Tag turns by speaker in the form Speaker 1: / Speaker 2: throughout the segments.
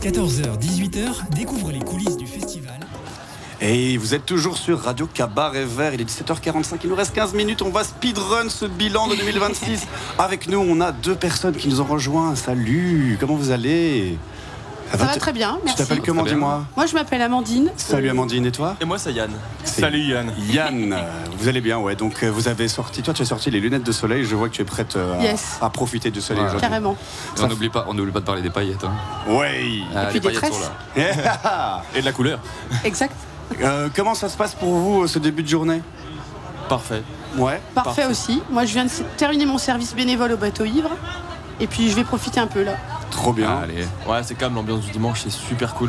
Speaker 1: 14h, 18h, découvre les coulisses du festival.
Speaker 2: Et vous êtes toujours sur Radio Cabaret Vert, il est 17h45, il nous reste 15 minutes, on va speedrun ce bilan de 2026. Avec nous, on a deux personnes qui nous ont rejoints. Salut, comment vous allez ?
Speaker 3: Ça va très bien, merci.
Speaker 2: Tu t'appelles comment, dis-moi ?
Speaker 3: Moi, je m'appelle Amandine.
Speaker 2: Salut Amandine, et toi ?
Speaker 4: Et moi, c'est Yann.
Speaker 5: Salut Yann.
Speaker 2: Yann, vous allez bien, ouais. Donc vous avez sorti, toi tu as sorti les lunettes de soleil, je vois que tu es prête à profiter du soleil aujourd'hui.
Speaker 3: Carrément.
Speaker 4: On n'oublie pas de parler des paillettes. Hein.
Speaker 2: Ouais.
Speaker 3: Et puis
Speaker 4: les
Speaker 3: des
Speaker 4: paillettes sont
Speaker 3: tresses.
Speaker 4: là. Et de la couleur.
Speaker 3: Exact.
Speaker 2: Comment ça se passe pour vous ce début de journée ?
Speaker 4: Parfait.
Speaker 2: Ouais.
Speaker 3: Parfait aussi. Moi, je viens de terminer mon service bénévole au bateau ivre. Et puis, je vais profiter un peu là.
Speaker 2: Trop bien.
Speaker 4: Allez. Ouais, c'est calme, l'ambiance du dimanche, c'est super cool.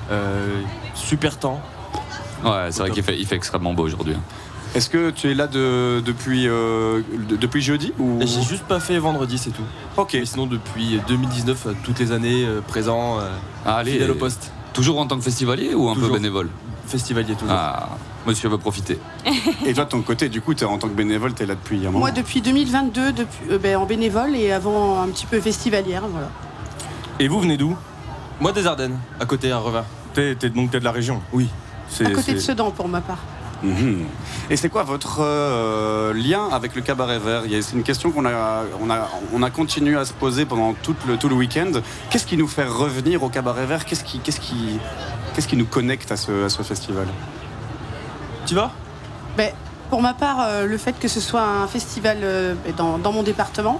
Speaker 4: Super temps.
Speaker 6: Ouais, c'est vrai qu'il fait extrêmement beau aujourd'hui.
Speaker 2: Est-ce que tu es là depuis jeudi ou...
Speaker 4: J'ai juste pas fait vendredi, c'est tout.
Speaker 2: Ok.
Speaker 4: Mais sinon, depuis 2019, toutes les années, présent, fidèle au poste.
Speaker 6: Toujours en tant que festivalier ou un peu bénévole ?
Speaker 4: Festivalier, toujours.
Speaker 6: Ah, monsieur veut profiter.
Speaker 2: Et toi, de ton côté, du coup, en tant que bénévole, tu es là depuis un moment ?
Speaker 3: Moi, depuis 2022, en bénévole et avant un petit peu festivalière. Voilà.
Speaker 5: Et vous venez d'où ?
Speaker 4: Moi, des Ardennes, à côté, à Revin.
Speaker 5: T'es de la région ?
Speaker 4: Oui.
Speaker 3: À côté de Sedan, pour ma part.
Speaker 2: Mmh. Et c'est quoi votre lien avec le Cabaret Vert ? C'est une question qu'on a continué à se poser pendant tout le week-end. Qu'est-ce qui nous fait revenir au Cabaret Vert ? Qu'est-ce qui nous connecte à ce festival ?
Speaker 4: Tu vas ?
Speaker 3: Pour ma part, le fait que ce soit un festival dans mon département,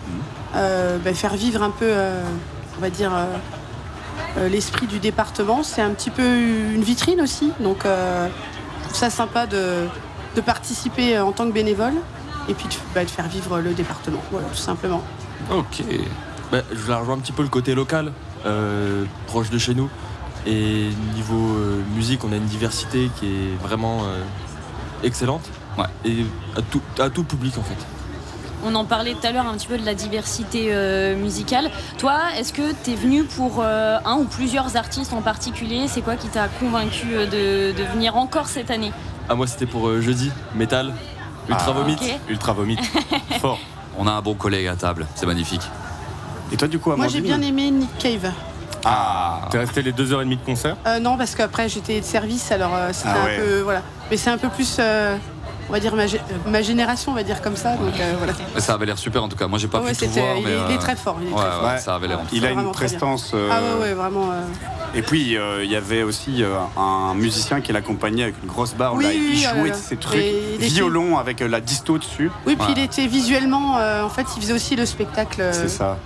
Speaker 3: faire vivre un peu, on va dire, l'esprit du département, c'est un petit peu une vitrine aussi. Donc, je trouve ça sympa de participer en tant que bénévole et puis de faire vivre le département, voilà, tout simplement.
Speaker 6: Ok.
Speaker 4: Je la rejoins un petit peu le côté local, proche de chez nous. Et niveau musique, on a une diversité qui est vraiment excellente.
Speaker 6: Ouais.
Speaker 4: Et à tout public en fait.
Speaker 7: On en parlait tout à l'heure un petit peu de la diversité musicale. Toi, est-ce que tu es venu pour un ou plusieurs artistes en particulier ? C'est quoi qui t'a convaincu de venir encore cette année ?
Speaker 4: Moi c'était pour jeudi, métal, Ultra Vomit.
Speaker 7: Okay.
Speaker 5: Ultra Vomit. Fort.
Speaker 6: On a un bon collègue à table, c'est magnifique.
Speaker 2: Et toi, du coup, Amandine ?
Speaker 3: Moi, j'ai bien aimé Nick Cave.
Speaker 5: T'es resté les 2h30 de concert ?
Speaker 3: Non, parce qu'après, j'étais de service, alors c'était un peu... Voilà. Mais c'est un peu plus... on va dire ma génération, on va dire comme ça. Donc, voilà.
Speaker 6: Ça avait l'air super en tout cas. Moi j'ai pas pu tout
Speaker 3: c'était,
Speaker 6: voir, mais
Speaker 3: il est très fort. Il est très fort.
Speaker 2: Ouais.
Speaker 6: ça avait l'air.
Speaker 2: Il a une
Speaker 3: vraiment très
Speaker 2: prestance.
Speaker 3: ouais, vraiment.
Speaker 2: Et puis il y avait aussi un musicien qui l'accompagnait avec une grosse barre. Là, il jouait ces trucs, violon avec la disto dessus.
Speaker 3: Oui, puis il était visuellement. En fait, il faisait aussi le spectacle.
Speaker 2: C'est ça.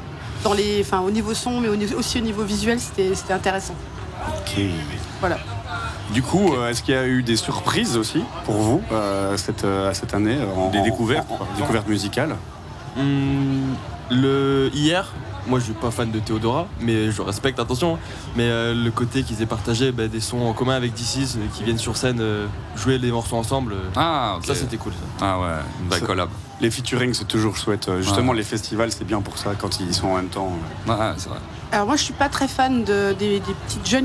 Speaker 3: Au niveau son, mais aussi au niveau visuel, c'était intéressant.
Speaker 2: Ok.
Speaker 3: Voilà.
Speaker 2: Du coup, est-ce qu'il y a eu des surprises aussi pour vous cette année
Speaker 5: Des découvertes
Speaker 2: découvertes musicales.
Speaker 4: Hier, moi je suis pas fan de Théodora, mais je respecte, attention. Mais le côté qu'ils aient partagé des sons en commun avec DC's qui viennent sur scène jouer les morceaux ensemble,
Speaker 6: Ok.
Speaker 4: ça c'était cool. Ça.
Speaker 6: Ah ouais, une belle collab.
Speaker 2: Les featuring, c'est toujours chouette. Justement, les festivals, c'est bien pour ça quand ils sont en même temps.
Speaker 6: Ouais, c'est vrai.
Speaker 3: Alors moi, je suis pas très fan des petites jeunes